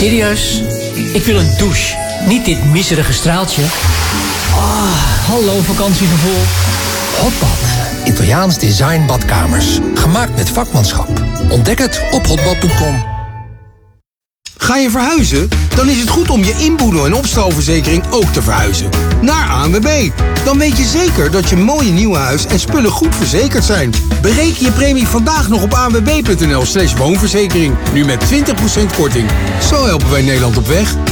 Serieus? Ik wil een douche. Niet dit miserige straaltje. Hallo vakantiegevoel. Hotbad. Italiaans design badkamers. Gemaakt met vakmanschap. Ontdek het op hotbad.com. Ga je verhuizen? Dan is het goed om je inboedel- en opstalverzekering ook te verhuizen. Naar ANWB. Dan weet je zeker dat je mooie nieuwe huis en spullen goed verzekerd zijn. Bereken je premie vandaag nog op anwb.nl/woonverzekering. Nu met 20% korting. Zo helpen wij Nederland op weg.